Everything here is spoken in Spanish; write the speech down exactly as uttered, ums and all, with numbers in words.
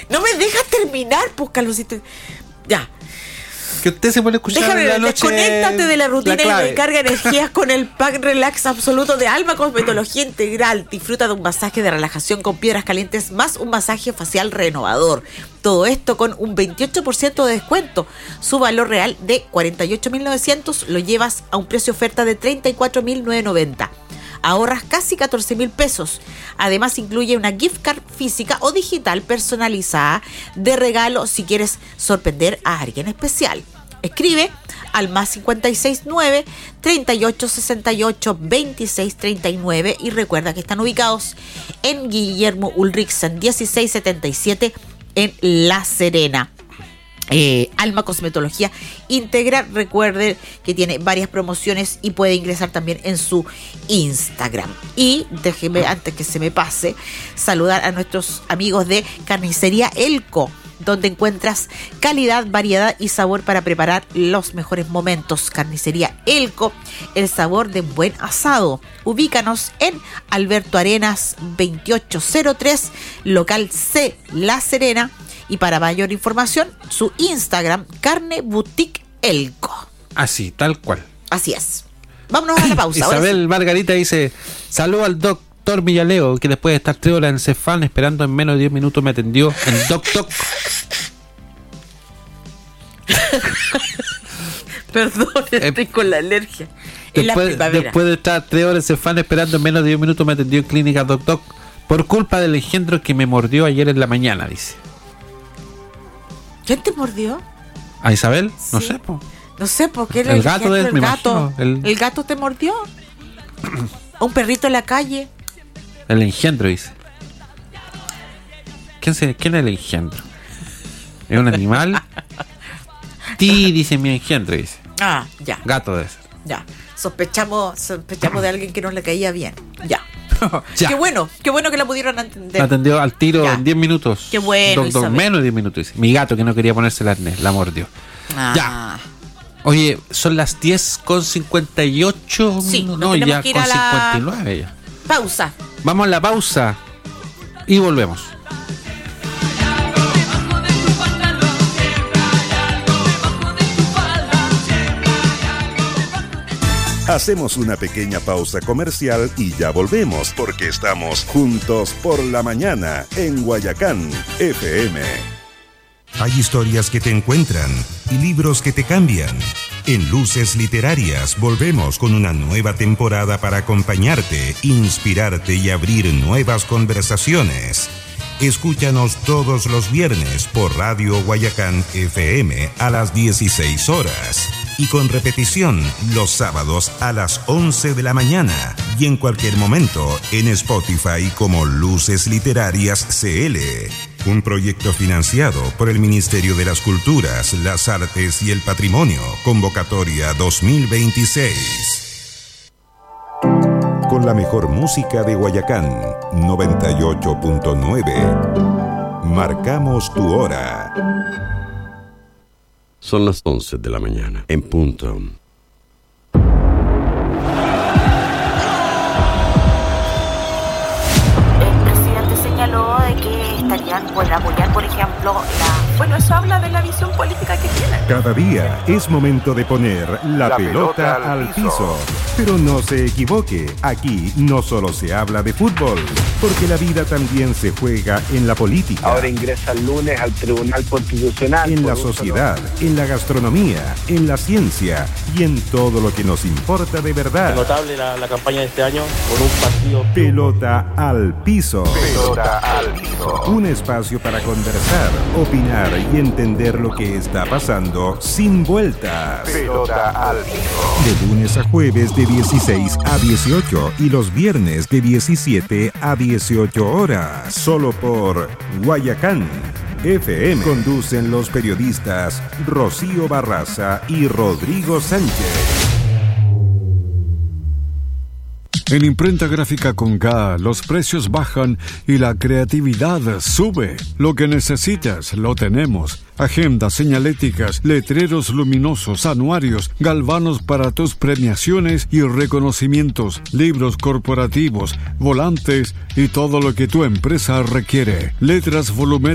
No me dejas terminar, pues, Carlosito. Ya. Que usted se puede escuchar Déjame, en la noche. desconéctate de la rutina la y recarga energías con el pack relax absoluto de Alma Cosmetología Integral. Disfruta de un masaje de relajación con piedras calientes más un masaje facial renovador. Todo esto con un veintiocho por ciento de descuento. Su valor real de cuarenta y ocho mil novecientos lo llevas a un precio oferta de treinta y cuatro mil novecientos noventa. Ahorras casi catorce mil pesos. Además incluye una gift card física o digital personalizada de regalo si quieres sorprender a alguien especial. Escribe al más cincuenta y seis nueve, treinta y ocho sesenta y ocho, veintiséis treinta y nueve y recuerda que están ubicados en Guillermo Ulrichsen dieciséis setenta y siete en La Serena. Eh, Alma Cosmetología Integral, recuerde que tiene varias promociones y puede ingresar también en su Instagram. Y déjeme, antes que se me pase, saludar a nuestros amigos de Carnicería Elco, donde encuentras calidad, variedad y sabor para preparar los mejores momentos. Carnicería Elco, el sabor de un buen asado. Ubícanos en Alberto Arenas veintiocho cero tres, local C, La Serena. Y para mayor información, su Instagram, Carne Boutique Elco. Así, tal cual. Así es. Vámonos a la pausa. Isabel sí. Margarita dice: saludo al doctor Villaleo, que después de estar tres horas en Cefán esperando en menos de diez minutos me atendió en Doc Doc. Perdón, estoy eh, con la alergia. Después, la después de estar tres horas en Cefán esperando en menos de diez minutos me atendió en Clínica Doc Doc por culpa del engendro que me mordió ayer en la mañana, dice. ¿Quién te mordió? ¿A Isabel? No sí. sé, po. No sé, porque el, el gato del el gato. El... ¿El gato te mordió? ¿O un perrito en la calle? El engendro, dice. ¿Quién, se, quién es el engendro? ¿Es un animal? Ti, dice mi engendro, dice. Ah, ya. Gato de ese. Ya. Sospechamos, sospechamos de alguien que no le caía bien. Ya. Ya. Qué bueno, qué bueno que la pudieron atender. La atendió al tiro ya. En diez minutos. Qué bueno. Dos, dos menos de diez minutos. Mi gato que no quería ponerse el arnés, la mordió. Ah. Ya. Oye, son las diez con cincuenta y ocho. Sí, no, ya con cincuenta y nueve ya. Pausa. Vamos a la pausa y volvemos. Hacemos una pequeña pausa comercial y ya volvemos, porque estamos juntos por la mañana en Guayacán F M. Hay historias que te encuentran y libros que te cambian. En Luces Literarias volvemos con una nueva temporada para acompañarte, inspirarte y abrir nuevas conversaciones. Escúchanos todos los viernes por Radio Guayacán F M a las dieciséis horas. Y con repetición los sábados a las once de la mañana y en cualquier momento en Spotify como Luces Literarias C L. Un proyecto financiado por el Ministerio de las Culturas, las Artes y el Patrimonio. Convocatoria dos mil veintiséis. Con la mejor música de Guayacán, noventa y ocho punto nueve. Marcamos tu hora. Son las once de la mañana, en punto. El presidente señaló de que estarían por apoyar, por ejemplo, la... Bueno, eso habla de la visión política que tienen. Cada día es momento de poner la, la pelota, pelota al piso. piso. Pero no se equivoque, aquí no solo se habla de fútbol, porque la vida también se juega en la política. Ahora ingresa el lunes al Tribunal Constitucional. En la sociedad, en la gastronomía, en la ciencia y en todo lo que nos importa de verdad. Es notable la, la campaña de este año por un partido. Pelota al piso. Pelota al piso. Un espacio para conversar, opinar y entender lo que está pasando sin vueltas. Pelota al piso. De lunes a jueves de dieciséis a dieciocho y los viernes de diecisiete a dieciocho horas. Solo por Guayacán F M. Conducen los periodistas Rocío Barraza y Rodrigo Sánchez. En Imprenta Gráfica con G, los precios bajan y la creatividad sube. Lo que necesitas, lo tenemos. Agendas, señaléticas, letreros luminosos, anuarios, galvanos para tus premiaciones y reconocimientos, libros corporativos, volantes y todo lo que tu empresa requiere. Letras volumétricas